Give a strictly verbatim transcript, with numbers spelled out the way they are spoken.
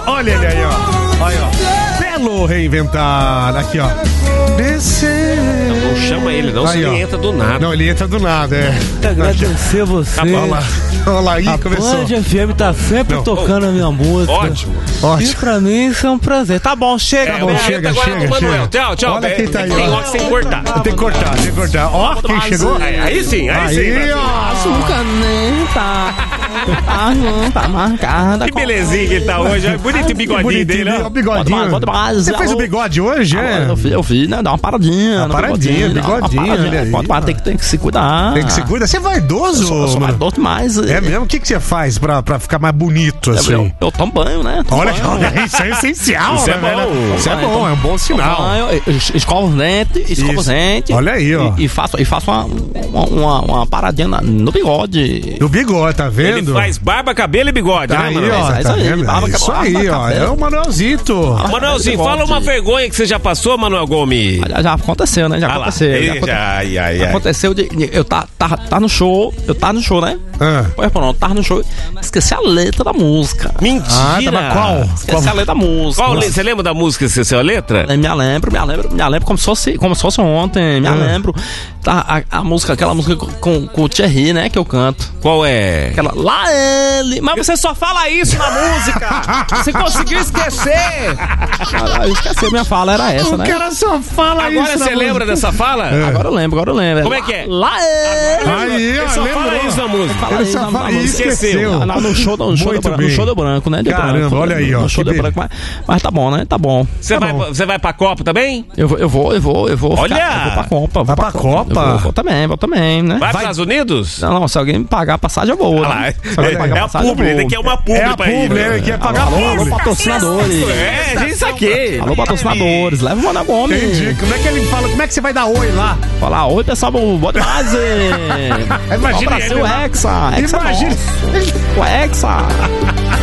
Olha ele aí, ó. Olha, ó. Belo reinventar. Aqui, ó. Descer. Não, não chama ele, não, aí, se ó. ele entra do nada. Não, ele entra do nada, é. Agradecer você. Olha lá. Olha lá, aí a começou. Band F M tá sempre Não. tocando a minha música. Ótimo. E Ótimo. pra mim isso é um prazer. Tá bom, chega. É, bom, Beto, chega, agora chega, o Manuel. chega. Tchau, tchau. Olha quem tá aí, Tem ó. hora que você tem que cortar. Tem que cortar, tem que cortar. Ó, quem chegou? Aí, aí sim, aí, Aí, sim. Brasil. ó. Açúcar nem tá. Ah, não, tá marcada. Que belezinha que ele tá hoje. Olha, bonito o bigodinho Bonitinho, dele, ó, ó. o bigodinho. Bota mais, Você fez o alô. bigode hoje, é? Eu fiz, eu fiz, né? Dá uma paradinha. Uma no paradinha, bigodinho, olha aí. Pode parar, tem que, tem que se cuidar. Tem que se cuidar. Você é vaidoso, Eu sou, eu sou mano? vaidoso demais. É mesmo? O que, que você faz pra, pra ficar mais bonito, assim? Eu, eu tomo banho, né? Tomo Olha, banho. olha, isso é essencial, Isso é né, velho? bom. Isso é Tomo bom, banho, é um bom tomo sinal. banho, es- escovo os dentes, escovo os Isso. dentes. Olha aí, ó. E, e faço, e faço uma, uma, uma, uma paradinha na- no bigode. O bigode, tá Ele vendo? faz barba, cabelo e bigode, Tá né, aí, Manuel? ó, É isso tá aí, vendo? barba, É isso barba, aí, ó. cabelo. É o Manuelzito. Manuelzinho, bigode. fala uma vergonha que você já passou, Manuel Gomes. Já, já aconteceu, né? Já Ah lá. aconteceu. Já Ei, aconte- já, ai, ai, ai. Aconteceu de, de- eu tá, tá, tá no show, eu tá no show, né? Ah. Pois pronto, tava no show, esqueci a letra da música. Mentira. Ah, tava qual? Esqueci a letra da música. Qual le- Você lembra da música, você saiu a letra? Me lembro, me lembro, me lembro como se fosse, como se fosse ontem, me Ah. lembro. Tá, a, a música, aquela música com, com o Thierry, né, que eu canto. Qual é? Aquela, lá ele. Mas você só fala isso na música! Você conseguiu esquecer! Ah, eu esqueci, minha fala era essa, O né? cara só fala isso. Agora na você lembra música. dessa fala? Agora eu lembro, agora eu lembro. Como é que é? Lá ele. Aí, Ele ó, só fala lembrou. isso na música. Fala Ele aí só na- fala na e música. esqueceu. Ah, no show, no show, Muito do, branco, bem. no show do branco, né? De Caramba, branco, olha aí, ó, No show que do be- branco, mas, mas tá bom, né? Tá bom. Você, Tá vai, bom. pra- você vai pra Copa também? Eu vou, eu vou, eu vou, eu vou. Olha! Ficar, eu vou pra Copa. Vou Vai pra Copa? Eu vou, vou também, vou também, né? Vai, Vai- para os Estados Unidos? Não, não, se alguém me pagar a passagem, eu vou. Ah lá, né? é, Se alguém pagar é a passagem, eu publi, vou. ele quer uma publi É a pra ir. publi, né? ele quer pagar Alô, alô, publi. patrocinadores. É, a gente saquei. Alô, patrocinadores. Leva o Manuel Gomes. Entendi. Como é que ele fala? Como é que você vai dar oi lá? Falar, oi, pessoal, bota base. Imagina Brasil, ele lá. Hexa. Hexa é Imagina. nosso. O Hexa.